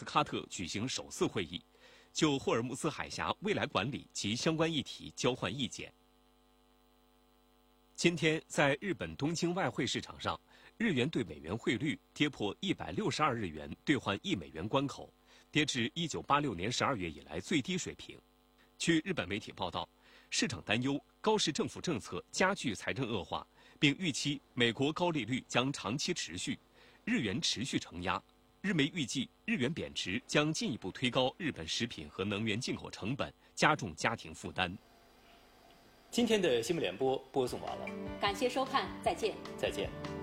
斯喀特举行首次会议，就霍尔木兹海峡未来管理及相关议题交换意见。今天，在日本东京外汇市场上，日元对美元汇率跌破162日元兑换1美元关口，跌至1986年12月以来最低水平。据日本媒体报道，市场担忧高市政府政策加剧财政恶化，并预期美国高利率将长期持续，日元持续承压。日媒预计，日元贬值将进一步推高日本食品和能源进口成本，加重家庭负担。 今天的新闻联播播送完了， 感谢收看，再见。 再见。